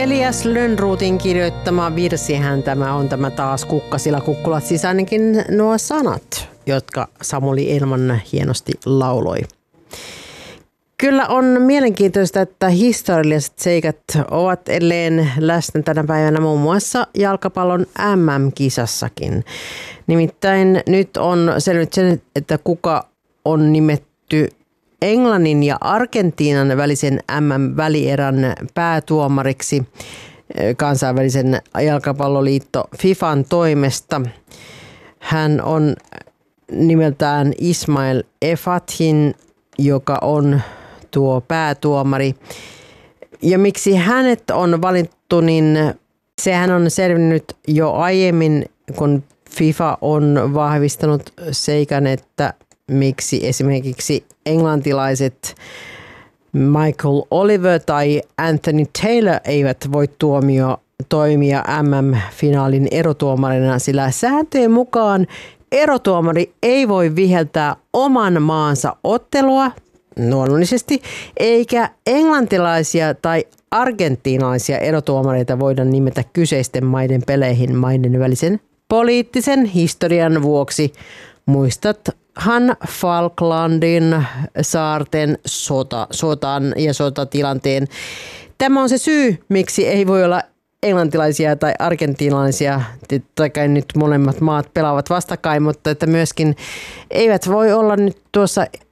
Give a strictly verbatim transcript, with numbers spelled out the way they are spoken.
Elias Lönnrotin kirjoittama virsihän tämä on tämä taas Kukkasilla kukkulat siis ainakin nuo sanat, jotka Samuli Elman hienosti lauloi. Kyllä on mielenkiintoista, että historialliset seikat ovat edelleen läsnä tänä päivänä muun muassa jalkapallon M M-kisassakin. Nimittäin nyt on selvinnyt sen, että kuka on nimetty Englannin ja Argentiinan välisen M M-välierän päätuomariksi kansainvälisen jalkapalloliitto FIFAn toimesta. Hän on nimeltään Ismail Efathin, joka on tuo päätuomari. Ja miksi hänet on valittu, niin sehän on selvinnyt jo aiemmin, kun FIFA on vahvistanut seikan, että miksi esimerkiksi englantilaiset Michael Oliver tai Anthony Taylor eivät voi tuomio, toimia M M-finaalin erotuomarina, sillä sääntöjen mukaan erotuomari ei voi viheltää oman maansa ottelua luonnollisesti, eikä englantilaisia tai argentiinalaisia erotuomareita voida nimetä kyseisten maiden peleihin maiden välisen poliittisen historian vuoksi. Muistathan Falklandin saarten sota, sotan ja sotatilanteen. Tämä on se syy, miksi ei voi olla englantilaisia tai argentiinalaisia, tai nyt molemmat maat pelaavat vastakkain, mutta että myöskin eivät voi olla nyt tuossa